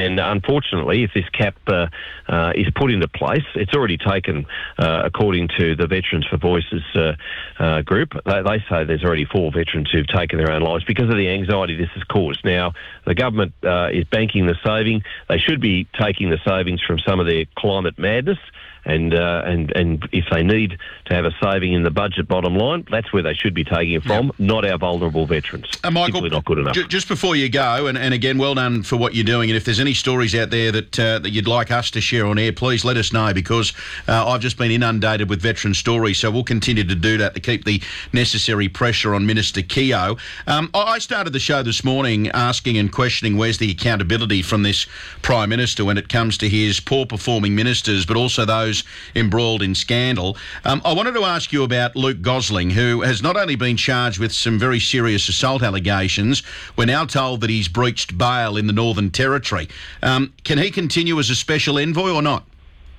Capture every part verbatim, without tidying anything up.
And unfortunately, if this cap uh, uh, is put into place, it's already taken, uh, according to the Veterans for Voices uh, uh, group, they, they say there's already four veterans who've taken their own lives because of the anxiety this has caused. Now, the government uh, is banking the saving. They should be taking the savings from some of their climate madness. And, uh, and and if they need to have a saving in the budget bottom line, that's where they should be taking it from, yep. not our vulnerable veterans. Uh, Michael, Simply not good enough. J- just before you go, and, and again, well done for what you're doing. And if there's any stories out there that uh, that you'd like us to share on air, please let us know, because uh, I've just been inundated with veteran stories. So we'll continue to do that to keep the necessary pressure on Minister Keogh. Um, I started the show this morning asking and questioning where's the accountability from this Prime Minister when it comes to his poor-performing ministers, but also those embroiled in scandal. Um, I wanted to ask you about Luke Gosling, who has not only been charged with some very serious assault allegations, we're now told that he's breached bail in the Northern Territory. Um, can he continue as a special envoy or not?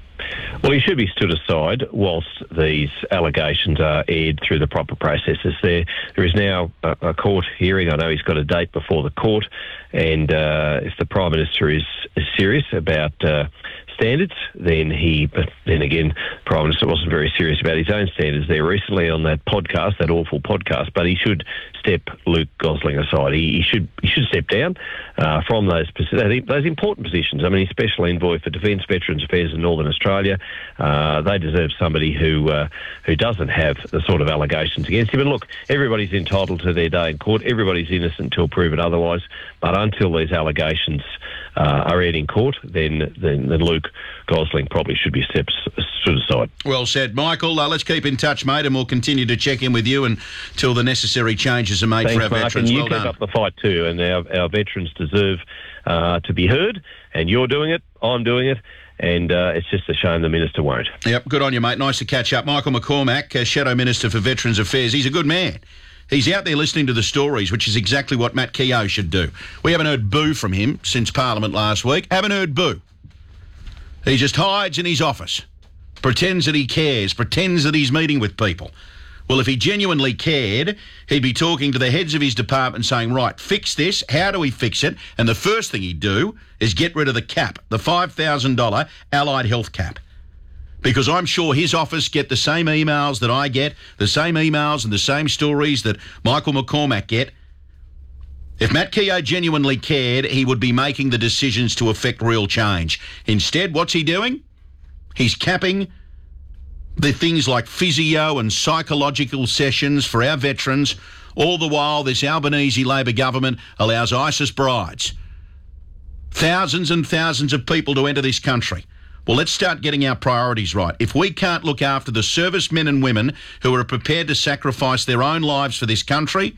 Well, he should be stood aside whilst these allegations are aired through the proper processes. There, there is now a, a court hearing. I know he's got a date before the court, and uh, if the Prime Minister is, is serious about uh, standards, then he, but then again, the Prime Minister wasn't very serious about his own standards there recently on that podcast, that awful podcast, but he should step Luke Gosling aside. He, he should he should step down uh, from those those important positions. I mean, he's Special Envoy for Defence, Veterans Affairs in Northern Australia. Uh, they deserve somebody who uh, who doesn't have the sort of allegations against him. And look, everybody's entitled to their day in court. Everybody's innocent until proven otherwise. But until these allegations uh, are aired in court, then, then then Luke Gosling probably should be stepped stood aside. Well said, Michael. Uh, let's keep in touch, mate, and we'll continue to check in with you until the necessary changes are made Thanks, for our Mark, veterans. And you well keep done. up the fight too, and our, our veterans deserve uh, to be heard, and you're doing it, I'm doing it, and uh, it's just a shame the Minister won't. Yep, good on you, mate. Nice to catch up. Michael McCormack, uh, Shadow Minister for Veterans Affairs. He's a good man. He's out there listening to the stories, which is exactly what Matt Keogh should do. We haven't heard boo from him since Parliament last week. Haven't heard boo. He just hides in his office, pretends that he cares, pretends that he's meeting with people. Well, if he genuinely cared, he'd be talking to the heads of his department saying, right, fix this, how do we fix it? And the first thing he'd do is get rid of the cap, the five thousand dollars allied health cap. Because I'm sure his office get the same emails that I get, the same emails and the same stories that Michael McCormack get. If Matt Keogh genuinely cared, he would be making the decisions to effect real change. Instead, what's he doing? He's capping the things like physio and psychological sessions for our veterans. All the while, this Albanese Labor government allows ISIS brides, thousands and thousands of people to enter this country. Well, let's start getting our priorities right. If we can't look after the servicemen and women who are prepared to sacrifice their own lives for this country,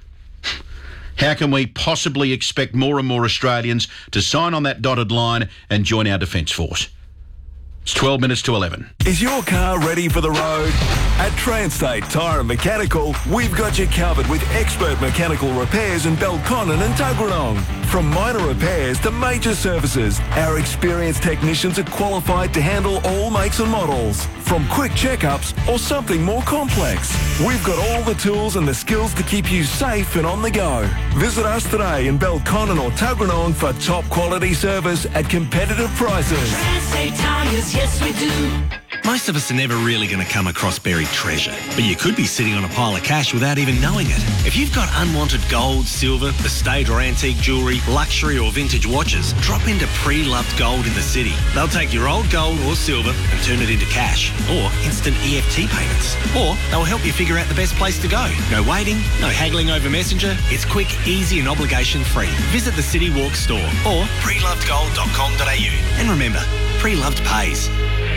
how can we possibly expect more and more Australians to sign on that dotted line and join our Defence Force? It's twelve minutes to eleven. Is your car ready for the road? At Transtate Tyre and Mechanical, we've got you covered with expert mechanical repairs in Belconnen and Tuggeranong. From minor repairs to major services, our experienced technicians are qualified to handle all makes and models. From quick checkups or something more complex, we've got all the tools and the skills to keep you safe and on the go. Visit us today in Belconnen or Tuggeranong for top quality service at competitive prices. Transtate Tyres, yes we do. Most of us are never really going to come across buried treasure, but you could be sitting on a pile of cash without even knowing it. If you've got unwanted gold, silver, estate or antique jewellery, luxury or vintage watches, drop into Pre-Loved Gold in the city. They'll take your old gold or silver and turn it into cash, or instant E F T payments. Or they'll help you figure out the best place to go. No waiting, no haggling over Messenger. It's quick, easy and obligation-free. Visit the City Walk store or pre loved gold dot com dot a u. And remember, Pre-Loved pays.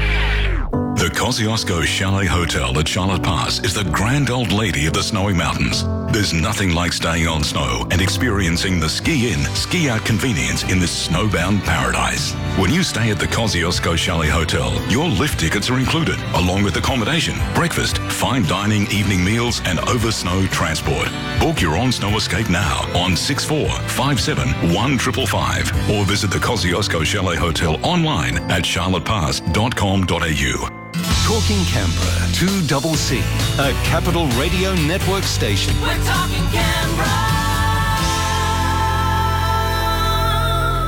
The Kosciuszko Chalet Hotel at Charlotte Pass is the grand old lady of the snowy mountains. There's nothing like staying on snow and experiencing the ski-in, ski-out convenience in this snowbound paradise. When you stay at the Kosciuszko Chalet Hotel, your lift tickets are included, along with accommodation, breakfast, fine dining, evening meals, and over-snow transport. Book your on-snow escape now on six four five seven one five five five or visit the Kosciuszko Chalet Hotel online at charlotte pass dot com dot a u. Talking Canberra, two C C, a Capital Radio Network station. We're talking Canberra. Say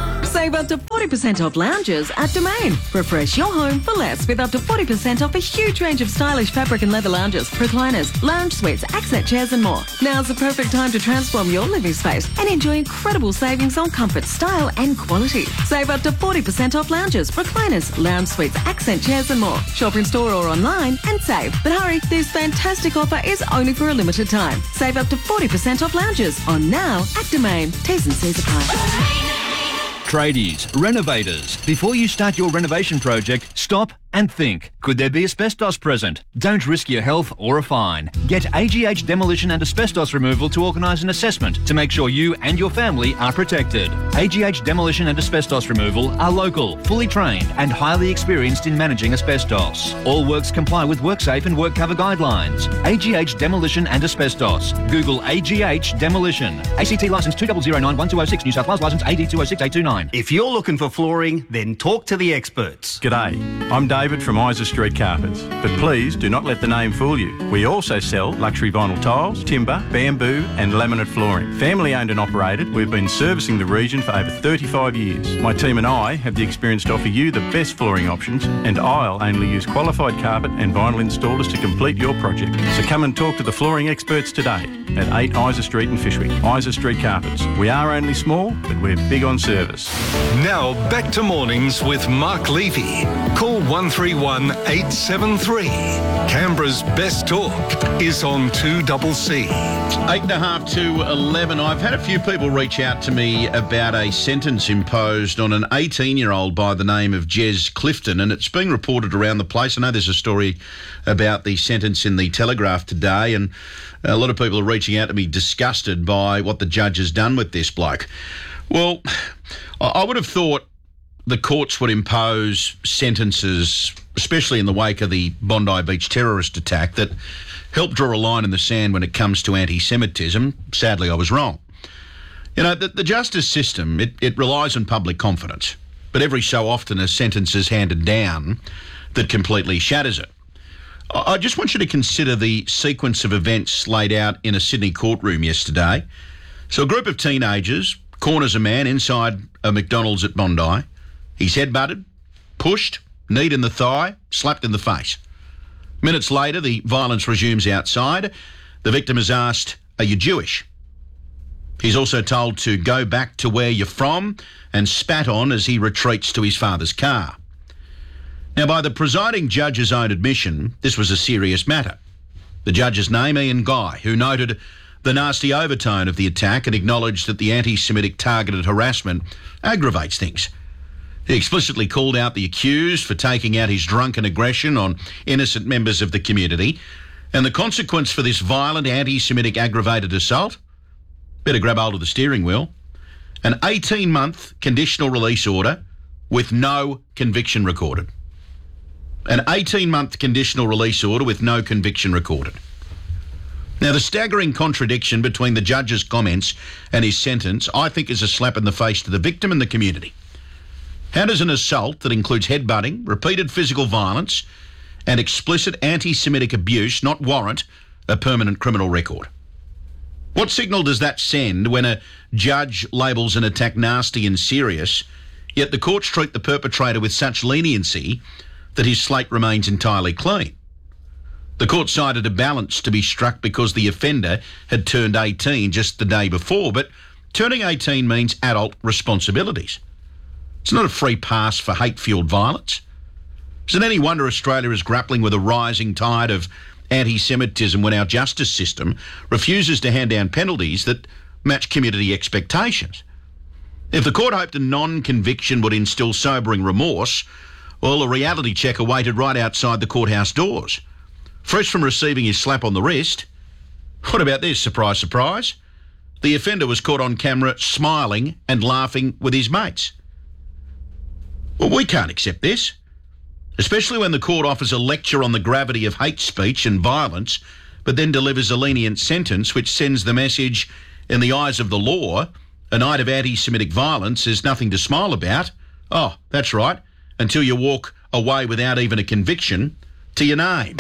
Save up to forty percent off lounges at Domain. Refresh your home for less with up to forty percent off a huge range of stylish fabric and leather lounges, recliners, lounge suites, accent chairs and more. Now's the perfect time to transform your living space and enjoy incredible savings on comfort, style and quality. Save up to forty percent off lounges, recliners, lounge suites, accent chairs and more. Shop in store or online and save. But hurry, this fantastic offer is only for a limited time. Save up to forty percent off lounges on now at Domain. T's and C's apply. Tradies, renovators, before you start your renovation project, stop and think. Could there be asbestos present? Don't risk your health or a fine. Get A G H Demolition and Asbestos Removal to organise an assessment to make sure you and your family are protected. A G H Demolition and Asbestos Removal are local, fully trained and highly experienced in managing asbestos. All works comply with WorkSafe and WorkCover guidelines. A G H Demolition and Asbestos. Google A G H Demolition. A C T licence two zero zero nine one two oh six, New South Wales licence A D two oh six eight two nine. If you're looking for flooring, then talk to the experts. G'day, I'm David from Isa Street Carpets, but please do not let the name fool you. We also sell luxury vinyl tiles, timber, bamboo and laminate flooring. Family owned and operated, we've been servicing the region for over thirty-five years. My team and I have the experience to offer you the best flooring options, and I'll only use qualified carpet and vinyl installers to complete your project. So come and talk to the flooring experts today at eight Isa Street in Fishwick. Isa Street Carpets. We are only small, but we're big on service. Now back to mornings with Mark Levy. Call one three one eight seven three. Canberra's best talk is on two C C. Eight and a half to eleven. I've had a few people reach out to me about a sentence imposed on an eighteen-year-old by the name of Jez Clifton, and it's been reported around the place. I know there's a story about the sentence in the Telegraph today, and a lot of people are reaching out to me disgusted by what the judge has done with this bloke. Well, I would have thought the courts would impose sentences, especially in the wake of the Bondi Beach terrorist attack, that help draw a line in the sand when it comes to anti-Semitism. Sadly, I was wrong. You know, the, the justice system, it, it relies on public confidence, but every so often a sentence is handed down that completely shatters it. I, I just want you to consider the sequence of events laid out in a Sydney courtroom yesterday. So a group of teenagers corners a man inside a McDonald's at Bondi. He's headbutted, pushed, kneed in the thigh, slapped in the face. Minutes later, the violence resumes outside. The victim is asked, "Are you Jewish?" He's also told to go back to where you're from and spat on as he retreats to his father's car. Now, by the presiding judge's own admission, this was a serious matter. The judge's name, Ian Guy, who noted the nasty overtone of the attack and acknowledged that the anti-Semitic targeted harassment aggravates things. He explicitly called out the accused for taking out his drunken aggression on innocent members of the community, and the consequence for this violent anti-Semitic aggravated assault, better grab hold of the steering wheel, an eighteen-month conditional release order with no conviction recorded. An eighteen-month conditional release order with no conviction recorded. Now, the staggering contradiction between the judge's comments and his sentence, I think, is a slap in the face to the victim and the community. How does an assault that includes headbutting, repeated physical violence and explicit anti-Semitic abuse not warrant a permanent criminal record? What signal does that send when a judge labels an attack nasty and serious, yet the courts treat the perpetrator with such leniency that his slate remains entirely clean? The court cited a balance to be struck because the offender had turned eighteen just the day before, but turning eighteen means adult responsibilities. It's not a free pass for hate-fuelled violence. Is it any wonder Australia is grappling with a rising tide of anti-Semitism when our justice system refuses to hand down penalties that match community expectations? If the court hoped a non-conviction would instill sobering remorse, well, a reality check awaited right outside the courthouse doors. Fresh from receiving his slap on the wrist, what about this? Surprise, surprise. The offender was caught on camera smiling and laughing with his mates. Well, we can't accept this, especially when the court offers a lecture on the gravity of hate speech and violence, but then delivers a lenient sentence which sends the message, in the eyes of the law, a night of anti-Semitic violence is nothing to smile about. Oh, that's right, until you walk away without even a conviction to your name.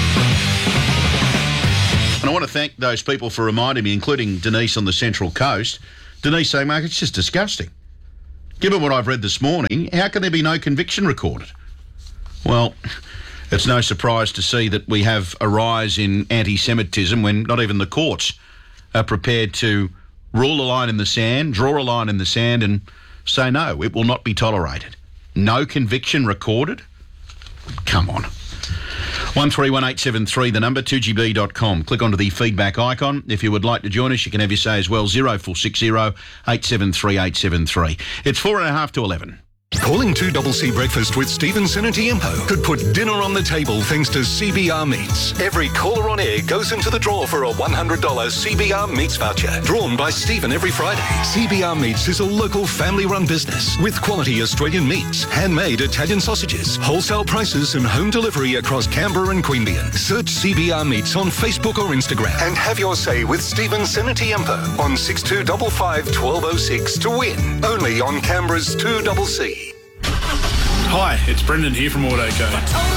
And I want to thank those people for reminding me, including Denise on the Central Coast. Denise saying, Mark, it's just disgusting. Given what I've read this morning, how can there be no conviction recorded? Well, it's no surprise to see that we have a rise in anti-Semitism when not even the courts are prepared to rule a line in the sand, draw a line in the sand and say, no, it will not be tolerated. No conviction recorded? Come on. one three one eight seven three, the number, two g b dot com. Click onto the feedback icon. If you would like to join us, you can have your say as well, zero four six zero, eight seven three, eight seven three. It's four and a half to eleven. Calling two C C Breakfast with Stephen Sinatiempo could put dinner on the table thanks to C B R Meats. Every caller on air goes into the draw for a one hundred dollars C B R Meats voucher, drawn by Stephen every Friday. C B R Meats is a local family-run business with quality Australian meats, handmade Italian sausages, wholesale prices and home delivery across Canberra and Queanbeyan. Search C B R Meats on Facebook or Instagram and have your say with Stephen Sinatiempo on six two five five, one two zero six to win. Only on Canberra's two C C. Hi, it's Brendan here from Autoco.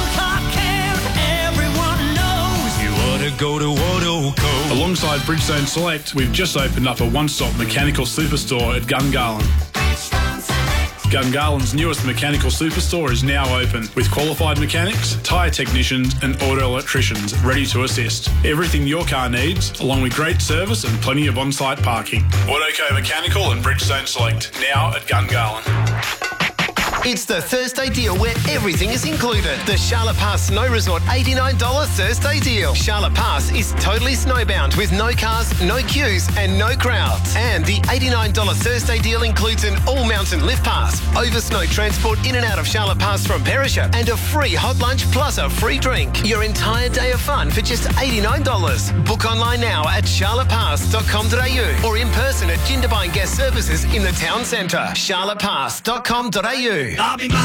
You ought to go to Autoco. Alongside Bridgestone Select, we've just opened up a one-stop mechanical superstore at Gungahlin. Gungahlин's newest mechanical superstore is now open with qualified mechanics, tyre technicians and auto electricians ready to assist. Everything your car needs, along with great service and plenty of on-site parking. Autoco Mechanical and Bridgestone Select, now at Gungahlin. It's the Thursday deal where everything is included. The Charlotte Pass Snow Resort eighty-nine dollars Thursday deal. Charlotte Pass is totally snowbound with no cars, no queues and no crowds. And the eighty-nine dollars Thursday deal includes an all-mountain lift pass, over snow transport in and out of Charlotte Pass from Perisher and a free hot lunch plus a free drink. Your entire day of fun for just eighty-nine dollars. Book online now at charlotte pass dot com dot a u or in person at Jindabyne Guest Services in the town centre. charlotte pass dot com dot a u. I'll be